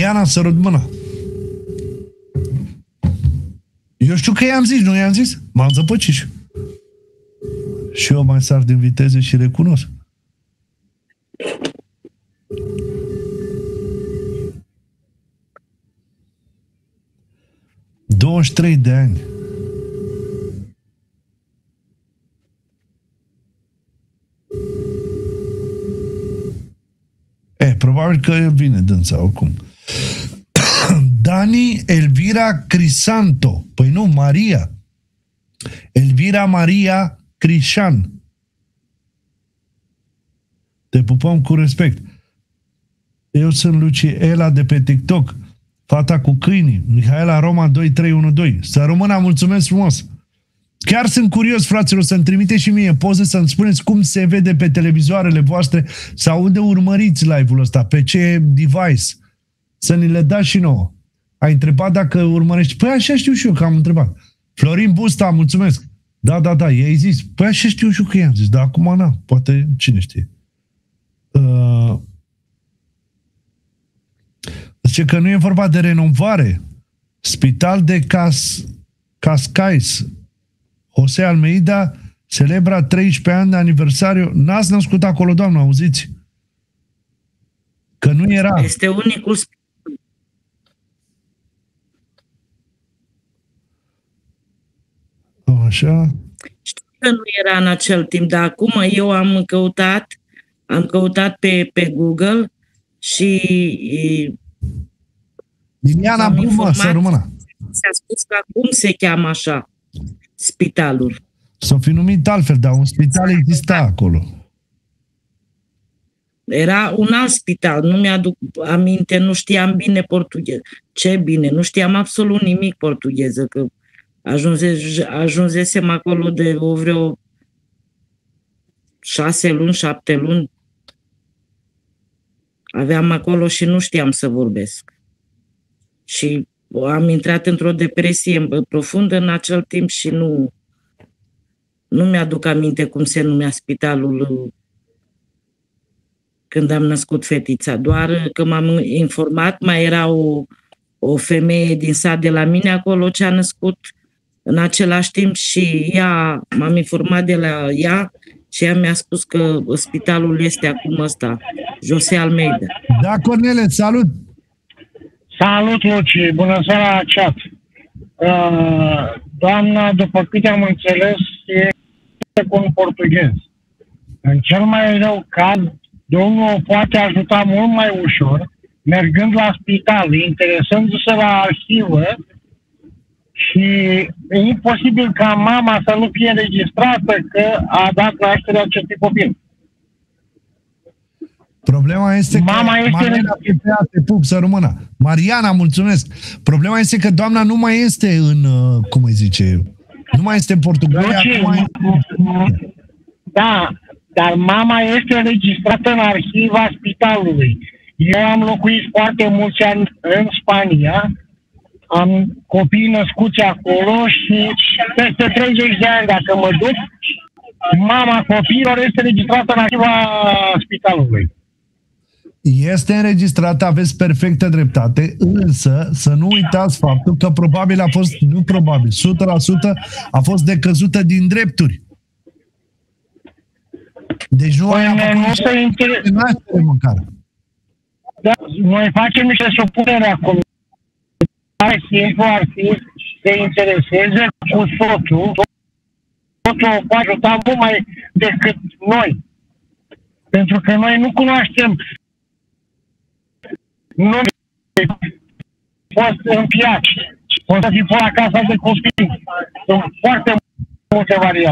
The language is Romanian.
Mariana, sărut mâna. Eu știu că i-am zis, nu i-am zis? M-am zăpăcit și eu mai sar din viteze și recunosc. ...23 de ani. Probabil că vine dânsa, oricum. Dani Elvira Crisanto. Păi nu, Maria. Elvira Maria Crișan. Te pupăm cu respect. Eu sunt Luciela de pe TikTok. Fata cu câinii. Mihaela Roma 2312. Să rămână, mulțumesc frumos. Chiar sunt curios, fraților, să-mi trimite și mie poze să-mi spuneți cum se vede pe televizoarele voastre sau unde urmăriți live-ul ăsta, pe ce device. Să ni le dați și nouă. Ai întrebat dacă urmărești. Păi așa știu și eu că am întrebat. Florin Busta, mulțumesc. Da, i-ai zis. Păi așa știu și eu că i-am zis, dar acum na, poate cine știe. Zice că nu e vorba de renovare. Spital de Cascais. José Almeida celebra 13 ani de aniversariu. N-ați născut acolo, doamnă, auziți? Că nu era. Este unicul spital. Așa. Știu că nu era în acel timp, dar acum eu am căutat pe Google și Liliana Brumă, să rămână. S-a spus că acum se cheamă așa spitalul. S-o fi numit altfel, dar un spital exista acolo. Era un alt spital, nu mi-aduc aminte, nu știam bine portugheză. Ce bine, nu știam absolut nimic portugheză, că ajunsesem acolo de vreo 6 luni, 7 luni. Aveam acolo și nu știam să vorbesc. Și am intrat într-o depresie profundă în acel timp și nu mi-aduc aminte cum se numea spitalul când am născut fetița. Doar că m-am informat, mai era o femeie din sat de la mine acolo ce a născut în același timp și ea, m-am informat de la ea și ea mi-a spus că spitalul este acum ăsta, José Almeida. Da, Cornele, salut! Salut, Luci! Bună seara la chat! Doamna, după câte am înțeles, e cu un portughez. În cel mai rău caz, domnul o poate ajuta mult mai ușor, mergând la spital, interesându-se la arhivă și e imposibil ca mama să nu fie înregistrată că a dat naștere acestui copil. Problema este că Mariana, te pup, să rămână. Mariana, mulțumesc. Problema este că doamna nu mai este în, cum îi zice, nu mai este în Portugalia. Da, dar mama este înregistrată în arhiva spitalului. Eu am locuit foarte mulți ani în Spania, am copii născuți acolo și peste 30 de ani, dacă mă duc, mama copiilor este înregistrată în arhiva spitalului. Este înregistrată, aveți perfectă dreptate, însă să nu uitați faptul că probabil a fost, nu probabil, 100% a fost decăzută din drepturi. Deci nu păi nu se interesează măcar. Da, noi facem niște supunere acum. Mai simplu ar fi să se intereseze cu soțul. Soțul o poate ajuta mult mai decât noi. Pentru că noi nu cunoaștem. Nu fost în piață. Poți să fi fost la casa de copii. Sunt foarte multe variante.